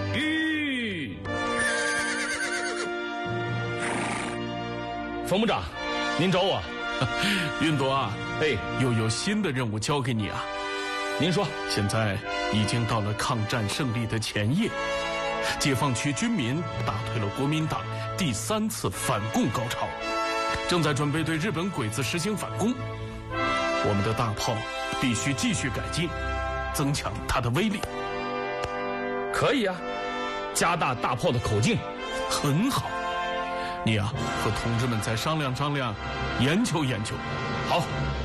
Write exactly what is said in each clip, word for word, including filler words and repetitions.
吁。冯部长，您找我？ 云朵啊， 哎， 又有新的任务交给你啊。 您说， 现在已经到了抗战胜利的前夜，解放区军民打退了国民党第三次反共高潮，正在准备对日本鬼子实行反攻。我们的大炮必须继续改进，增强它的威力。 可以啊，加大大炮的口径。 很好，你啊和同志们再商量商量，研究研究。 好。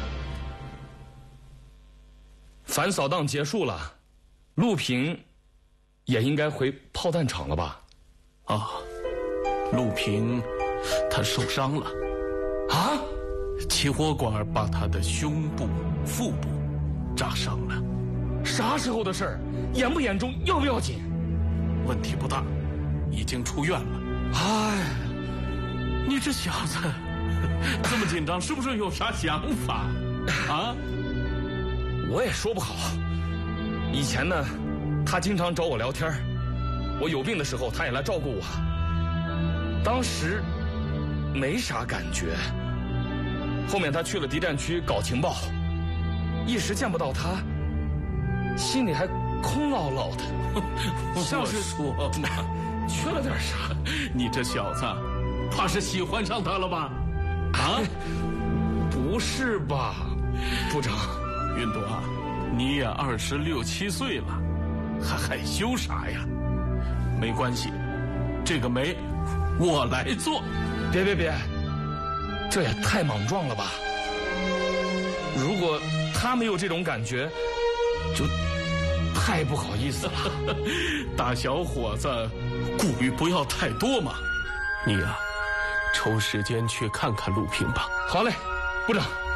反扫荡结束了，陆平也应该回炮弹厂了吧？ 啊，陆平他受伤了。 啊？ 起火管把他的胸部、腹部炸伤了。 啥时候的事儿？严不严重？要不要紧？ 问题不大，已经出院了。 哎， 你这小子这么紧张，是不是有啥想法啊？ 我也说不好。以前呢，他经常找我聊天，我有病的时候他也来照顾我。当时没啥感觉，后面他去了敌占区搞情报，一时见不到他，心里还空落落的，像是说嘛， 缺了点啥。 你这小子怕是喜欢上他了吧？啊？ 不是吧，部长？ 云朵啊，你也二十六七岁了，还害羞啥呀？没关系，这个媒我来做。 别别别，这也太莽撞了吧！如果他没有这种感觉，就太不好意思了。 大小伙子，顾虑不要太多嘛。你呀、啊，抽时间去看看陆平吧。 好嘞，部长。